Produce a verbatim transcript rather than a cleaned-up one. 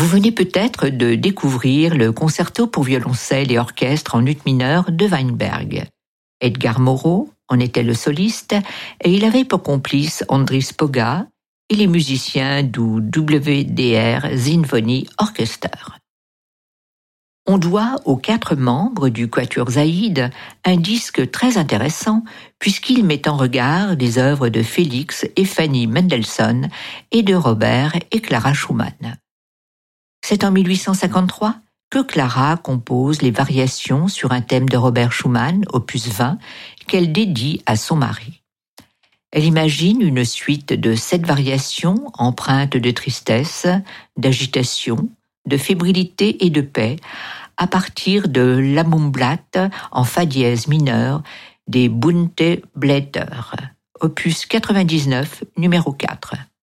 Vous venez peut-être de découvrir le concerto pour violoncelle et orchestre en ut mineur de Weinberg. Edgar Moreau en était le soliste et il avait pour complice Andris Poga et les musiciens du W D R Symphony Orchester. On doit aux quatre membres du Quatuor Zaïd un disque très intéressant puisqu'il met en regard des œuvres de Félix et Fanny Mendelssohn et de Robert et Clara Schumann. C'est en mille huit cent cinquante-trois que Clara compose les variations sur un thème de Robert Schumann, opus vingt, qu'elle dédie à son mari. Elle imagine une suite de sept variations empreintes de tristesse, d'agitation, de fébrilité et de paix, à partir de l'Amumblatt en fa dièse mineur des Bunte Blätter, opus quatre-vingt-dix-neuf, numéro quatre.